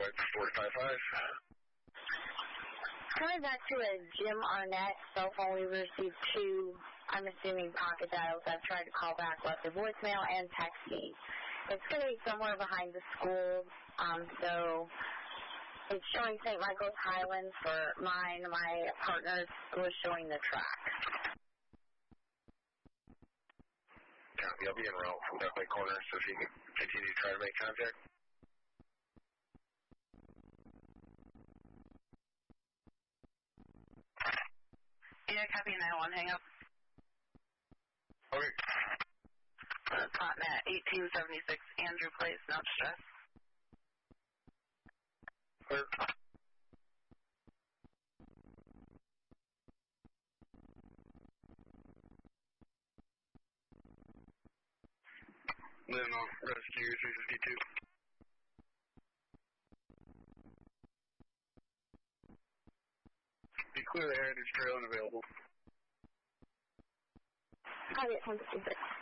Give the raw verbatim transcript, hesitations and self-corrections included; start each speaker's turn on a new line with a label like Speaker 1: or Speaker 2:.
Speaker 1: West four five five.
Speaker 2: Coming back to a Jim Arnett cell phone, we received two, I'm assuming, pocket dials. I've tried to call back, left a voicemail, and text me. It's going to be somewhere behind the school, um, so it's showing Saint Michael's Highlands for mine. My partner was showing the track.
Speaker 1: Copy. I'll be en route from Duckley Corner, so if you can continue to try to make contact.
Speaker 3: Yeah, copy nine one, hang up.
Speaker 1: Okay.
Speaker 3: Uh, Continent eighteen seventy-six Andrew Place, no stress.
Speaker 1: Clear. Then I'll rescue three fifty-two. Be clear the Heritage Trail and available.
Speaker 2: Copy at ten fifty-six.